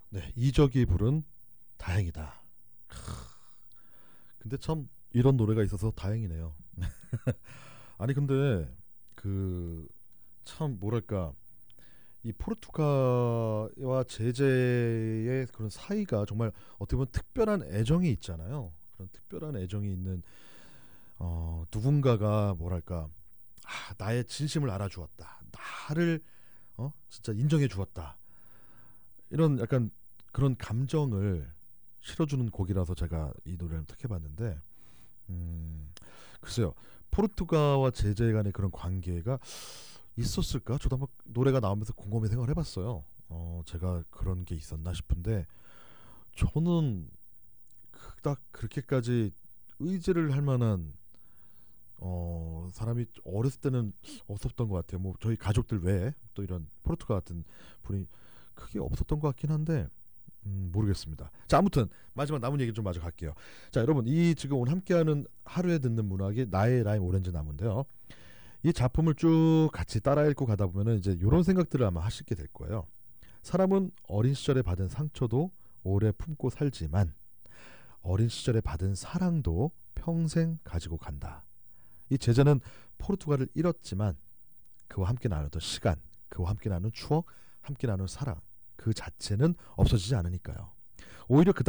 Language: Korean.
네, 이적이 부른 다행이다. 근데 참 이런 노래가 있어서 다행이네요. 아니 근데 그 참 뭐랄까 이 포르투갈과 제재의 그런 사이가 정말 어떻게 보면 특별한 애정이 있잖아요. 그런 특별한 애정이 있는 누군가가 뭐랄까 나의 진심을 알아주었다. 나를 진짜 인정해 주었다. 이런 약간 그런 감정을 실어주는 곡이라서 제가 이 노래를 택해봤는데 글쎄요 포르투갈과 제재 간의 그런 관계가 있었을까? 저도 한번 노래가 나오면서 곰곰이 생각을 해봤어요. 제가 그런 게 있었나 싶은데 저는 그닥 그렇게까지 의지를 할 만한 사람이 어렸을 때는 없었던 것 같아요. 뭐 저희 가족들 외에 또 이런 포르투갈 같은 분이 크게 없었던 것 같긴 한데 모르겠습니다. 자 아무튼 마지막 남은 얘기 좀 마저 갈게요. 자 여러분 이 지금 오늘 함께하는 하루에 듣는 문학이 나의 라임 오렌지 나무인데요. 이 작품을 쭉 같이 따라 읽고 가다 보면은 이제 이런 생각들을 아마 하시게 될 거예요. 사람은 어린 시절에 받은 상처도 오래 품고 살지만 어린 시절에 받은 사랑도 평생 가지고 간다. 이 제자는 포르투갈을 잃었지만 그와 함께 나누던 시간, 그와 함께 나눈 추억, 함께 나눈 사랑 그 자체는 없어지지 않으니까요. 오히려 그